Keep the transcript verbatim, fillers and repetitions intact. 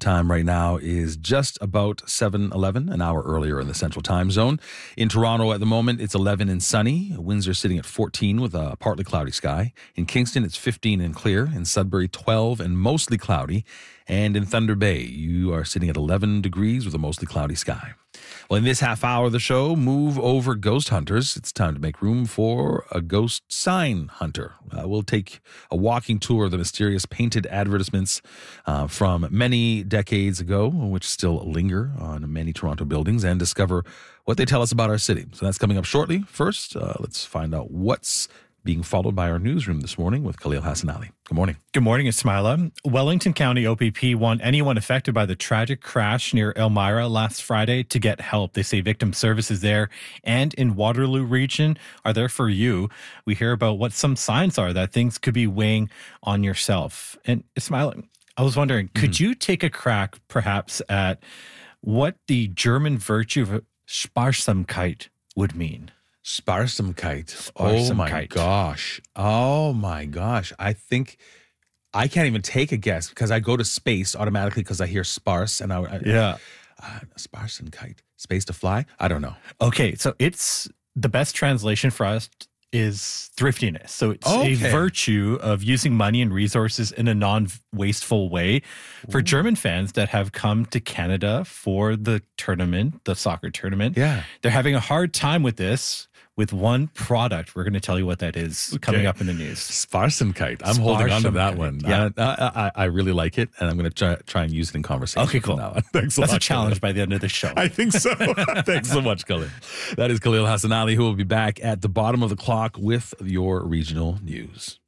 time right now is just about seven eleven, an hour earlier in the Central Time Zone. In Toronto at the moment, it's eleven and sunny. Winds are sitting at fourteen with a partly cloudy sky. In Kingston, it's fifteen and clear. In Sudbury, twelve and mostly cloudy. And in Thunder Bay, you are sitting at eleven degrees with a mostly cloudy sky. Well, in this half hour of the show, move over ghost hunters. It's time to make room for a ghost sign hunter. Uh, we'll take a walking tour of the mysterious painted advertisements uh, from many decades ago, which still linger on many Toronto buildings, and discover what they tell us about our city. So that's coming up shortly. First, uh, let's find out what's being followed by our newsroom this morning with Khalil Hassan Ali. Good morning. Good morning, Ismaila. Wellington County O P P want anyone affected by the tragic crash near Elmira last Friday to get help. They say victim services there and in Waterloo region are there for you. We hear about what some signs are that things could be weighing on yourself. And Ismaila, I was wondering, could mm-hmm. you take a crack perhaps at what the German virtue of Sparsamkeit would mean? Sparsamkeit. Oh my gosh. Oh my gosh. I think I can't even take a guess because I go to space automatically because I hear sparse and I, I yeah. Uh, Sparsamkeit. Space to fly? I don't know. Okay, so it's the best translation for us is thriftiness. So it's okay. a virtue of using money and resources in a non-wasteful way. For Ooh. German fans that have come to Canada for the tournament, the soccer tournament, yeah. they're having a hard time with this. With one product, we're going to tell you what that is okay. coming up in the news. Sparsamkeit. I'm holding on to that one. Yeah. I, I, I really like it, and I'm going to try, try and use it in conversation. Okay, cool. Now. Thanks a That's lot, a challenge Khalil. by the end of the show. I think so. Thanks so much, Khalil. That is Khalil Hassan Ali, who will be back at the bottom of the clock with your regional news.